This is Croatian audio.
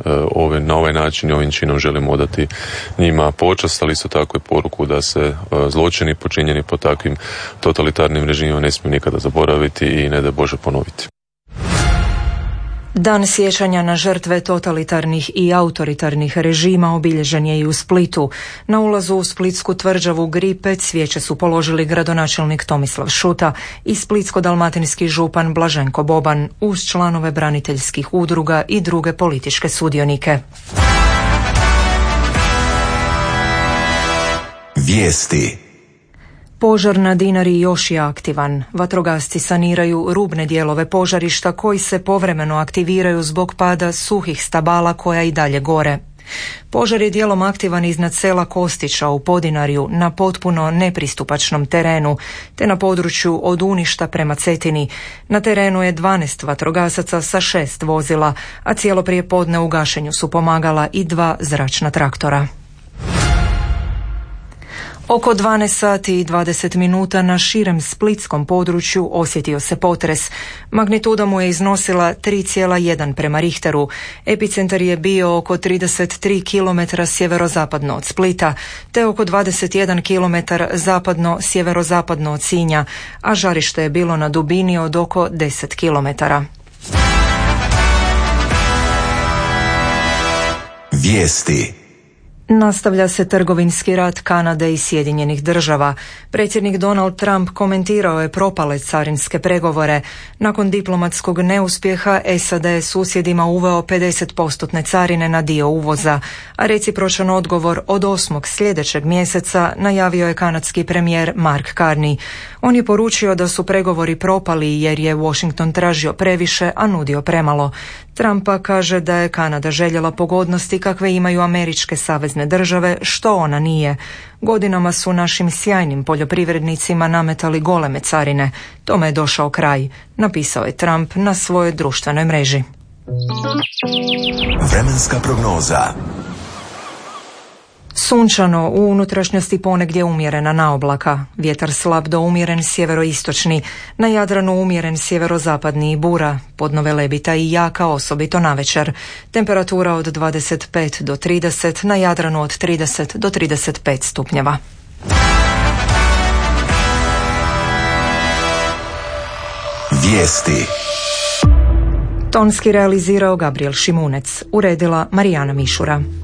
na ovaj način i ovim činom želimo odati njima počast, ali isto tako i poruku da se zločini počinjeni po takvim totalitarnim režimima ne smiju nikada zaboraviti i ne da Bože ponoviti. Dan sjećanja na žrtve totalitarnih i autoritarnih režima obilježen je i u Splitu. Na ulazu u splitsku tvrđavu Gripe cvijeće su položili gradonačelnik Tomislav Šuta i splitsko-dalmatinski župan Blaženko Boban uz članove braniteljskih udruga i druge političke sudionike. Vijesti. Požar na Dinari još je aktivan. Vatrogasci saniraju rubne dijelove požarišta koji se povremeno aktiviraju zbog pada suhih stabala koja i dalje gore. Požar je dijelom aktivan iznad sela Kostića u Podinarju na potpuno nepristupačnom terenu, te na području od Uništa prema Cetini. Na terenu je 12 vatrogasaca sa 6 vozila, a cijelo prijepodne u gašenju su pomagala i 2 zračna traktora. Oko 12 sati i 20 minuta na širem splitskom području osjetio se potres. Magnituda mu je iznosila 3,1 prema Richteru. Epicentar je bio oko 33 km sjeverozapadno od Splita, te oko 21 km zapadno-sjeverozapadno od Sinja, a žarište je bilo na dubini od oko 10 km. Vijesti. Nastavlja se trgovinski rat Kanade i Sjedinjenih Država. Predsjednik Donald Trump komentirao je propale carinske pregovore. Nakon diplomatskog neuspjeha SAD je susjedima uveo 50% carine na dio uvoza, a recipročan odgovor od 8. sljedećeg mjeseca najavio je kanadski premijer Mark Carney. On je poručio da su pregovori propali jer je Washington tražio previše, a nudio premalo. Trumpa kaže da je Kanada željela pogodnosti kakve imaju američke savezne države, što ona nije. Godinama su našim sjajnim poljoprivrednicima nametali goleme carine. Tome je došao kraj, napisao je Trump na svojoj društvenoj mreži. Vremenska prognoza. Sunčano, u unutrašnjosti ponegdje umjerena naoblaka, vjetar slab do umjeren sjeveroistočni, na Jadranu umjeren sjeverozapadni i bura, podno Velebita i jaka osobito navečer, temperatura od 25 do 30, na Jadranu od 30 do 35 stupnjeva. Vijesti. Tonski realizirao Gabriel Šimunec, uredila Marijana Mišura.